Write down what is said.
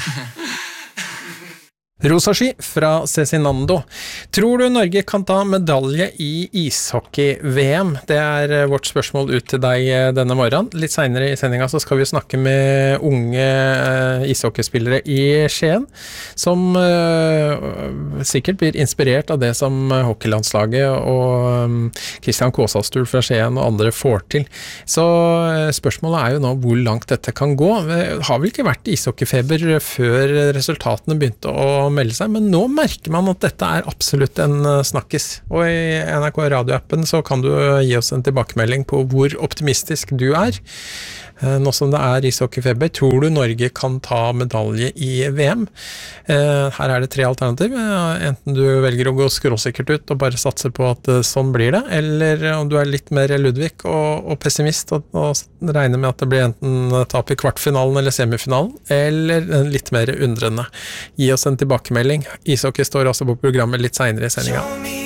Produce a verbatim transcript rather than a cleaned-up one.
Rosaski fra Cezinando. Tror du Norge kan ta medalje i ishockey-V M? Det er vårt spørsmål ut til deg denne morgenen. Litt senere i sendingen så skal vi snakke med unge ishockeyspillere i Skien, som uh, sikkert blir inspirert av det som hockeylandslaget og um, Kristian Kåsastul fra Skien og andre får til. Så uh, spørsmålet er jo nå hvor langt dette kan gå. Det har vel ikke vært ishockeyfeber før resultatene begynte å melde seg, men nå merker man at dette er absolutt en snakkes. Og i N R K radioappen så kan du gi oss en tilbakemelding på hvor optimistisk du er. Nå som det er ishockeyfeber, tror du Norge kan ta medalje i V M? Her er det tre alternativ. Enten du velger å gå skråsikkert ut og bare satse på at sånn blir det, eller om du er litt mer Ludvig og, og pessimist og, og regner med at det blir enten tap i kvartfinalen eller semifinalen, eller litt mer undrende. Gi oss en tilbakemelding. Ishockey står også på programmet litt senere i sendingen.